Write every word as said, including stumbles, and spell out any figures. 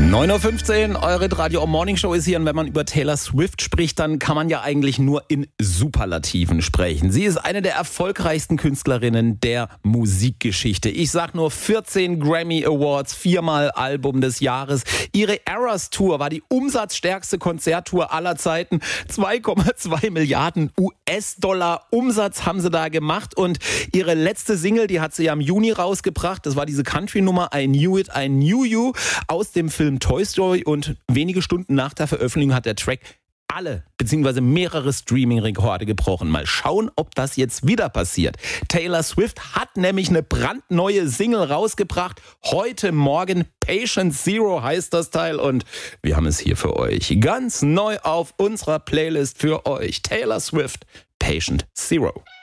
neun Uhr fünfzehn, eure Radio Morning Show ist hier, und wenn man über Taylor Swift spricht, dann kann man ja eigentlich nur in Superlativen sprechen. Sie ist eine der erfolgreichsten Künstlerinnen der Musikgeschichte. Ich sag nur vierzehn Grammy Awards, viermal Album des Jahres. Ihre Eras Tour war die umsatzstärkste Konzerttour aller Zeiten. zwei Komma zwei Milliarden U S-Dollar Umsatz haben sie da gemacht, und ihre letzte Single, die hat sie ja im Juni rausgebracht. Das war diese Country-Nummer I Knew It, I Knew You aus dem Film Toy Story, und wenige Stunden nach der Veröffentlichung hat der Track alle bzw. mehrere Streaming-Rekorde gebrochen. Mal schauen, ob das jetzt wieder passiert. Taylor Swift hat nämlich eine brandneue Single rausgebracht. Heute Morgen, Patient Zero heißt das Teil, und wir haben es hier für euch ganz neu auf unserer Playlist für euch. Taylor Swift, Patient Zero.